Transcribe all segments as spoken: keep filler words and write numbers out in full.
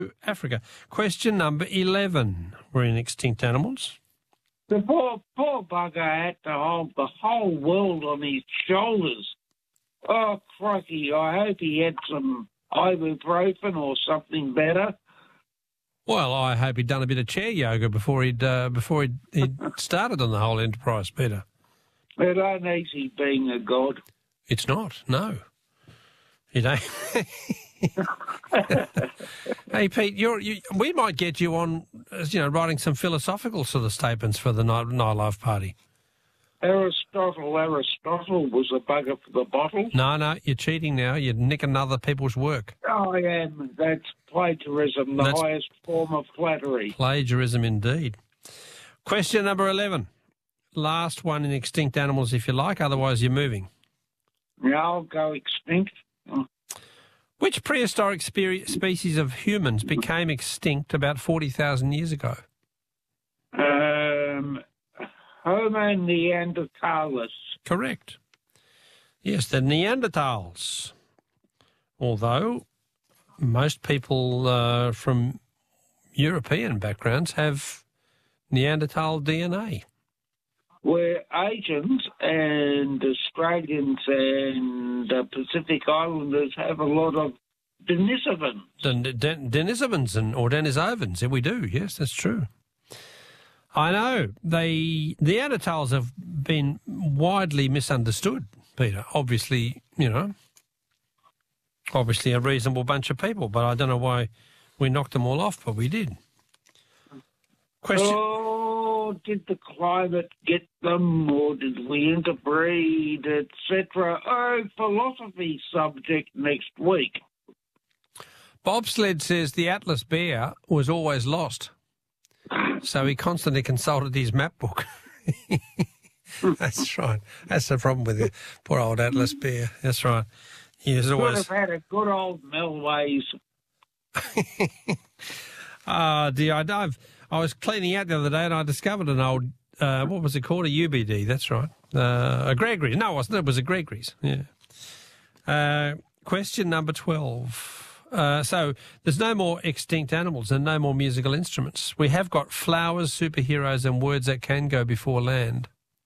Africa. Question number eleven. We're in extinct animals. The poor, poor bugger had to hold the whole world on his shoulders. Oh, crikey, I hope he had some ibuprofen or something better. Well, I hope he'd done a bit of chair yoga before he'd uh, before he'd, he'd started on the whole enterprise, Peter. It ain't easy being a god. It's not, no. It ain't. Hey, Pete, you're, you, we might get you on, you know, writing some philosophical sort of statements for the Night, Night Life party. Aristotle, Aristotle was a bugger for the bottle. No, no, you're cheating now. You're nicking other people's work. I am. That's plagiarism, the That's highest form of flattery. Plagiarism indeed. Question number eleven. Last one in extinct animals, if you like, otherwise you're moving. Yeah, I'll go extinct. Which prehistoric spe- species of humans became extinct about forty thousand years ago? Um, Homo neanderthalis. Correct. Yes, the Neanderthals. Although most people uh, from European backgrounds have Neanderthal D N A. Where Asians and Australians and uh, Pacific Islanders have a lot of Denisovans. Den- Den- Denisovans and, or Denisovans, yeah, we do, yes, that's true. I know. They, the Neanderthals have been widely misunderstood, Peter. Obviously, you know, obviously a reasonable bunch of people, but I don't know why we knocked them all off, but we did. Question... Oh, did the climate get them, or did we interbreed, et cetera? Oh, philosophy subject next week. Bobsled says the Atlas bear was always lost, so he constantly consulted his map book. That's right. That's the problem with the poor old Atlas bear. That's right. He was always... Could have had a good old Melways. Ah, uh, dear, I, I've, I was cleaning out the other day and I discovered an old, uh, what was it called? A U B D, that's right. Uh, a Gregory's. No, it wasn't. It was a Gregory's, yeah. Uh, question number twelve. Uh, so there's no more extinct animals and no more musical instruments. We have got flowers, superheroes and words that can go before land.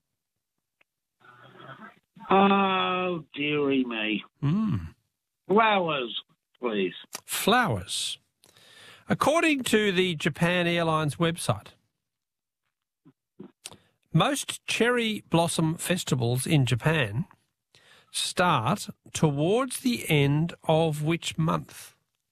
Oh, dearie me. Mm. Flowers, please. Flowers. According to the Japan Airlines website, most cherry blossom festivals in Japan start towards the end of which month?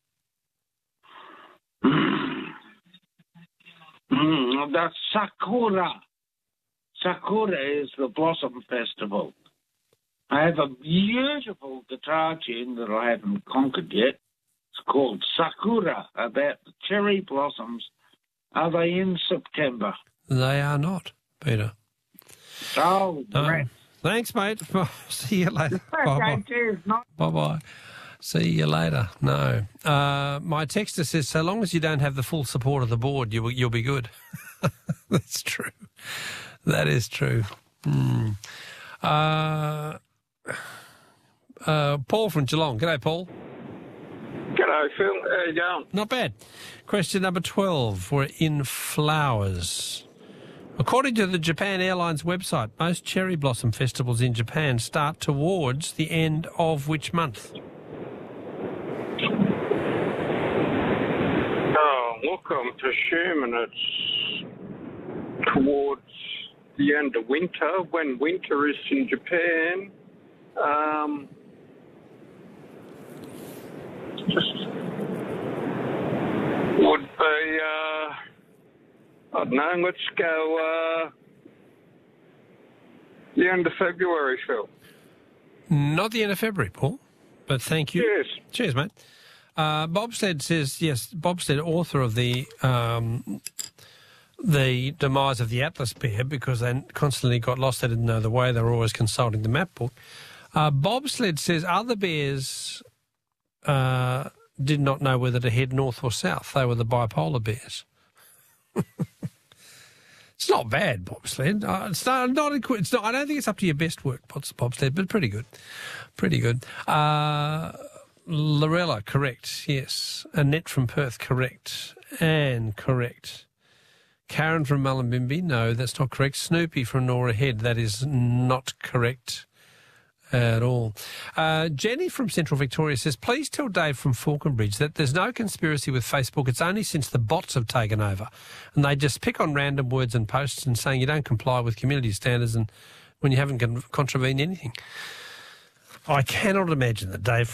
Mm, that's Sakura. Sakura is the Blossom Festival. I have a beautiful guitar tune that I haven't conquered yet. It's called Sakura, about the cherry blossoms. Are they in September? They are not, Peter. Oh, no. Right. Thanks, mate. See you later. Okay, Bye-bye. cheers. Not- Bye-bye. See you later. No. Uh, my texter says, so long as you don't have the full support of the board, you, you'll be good. That's true. That is true. Mm. Uh, uh, Paul from Geelong. G'day, Paul. G'day, Phil. How you going? Not bad. Question number twelve. We're in flowers. According to the Japan Airlines website, most cherry blossom festivals in Japan start towards the end of which month? Oh, look, I'm presuming it's towards the end of winter, when winter is in Japan. Um, just would be, uh, I don't know, let's go uh, the end of February, Phil. Not the end of February, Paul, but thank you. Yes. Cheers, mate. Uh, Bobstead says, yes, Bobstead, author of the um, the demise of the Atlas bear, because they constantly got lost, they didn't know the way, they were always consulting the map book. Uh, Bobsled says other bears uh, did not know whether to head north or south. They were the bipolar bears. It's not bad, Bobsled. Uh, it's not, not, it's not. I don't think it's up to your best work, Bobsled, but pretty good. Pretty good. Uh, Lorella, correct, yes. Annette from Perth, correct. Anne, correct. Karen from Mullumbimby, no, that's not correct. Snoopy from Nora Head, that is not correct at all. Uh, Jenny from Central Victoria says, please tell Dave from Falconbridge that there's no conspiracy with Facebook. It's only since the bots have taken over. And they just pick on random words and posts and saying you don't comply with community standards and when you haven't con- contravened anything. I cannot imagine that Dave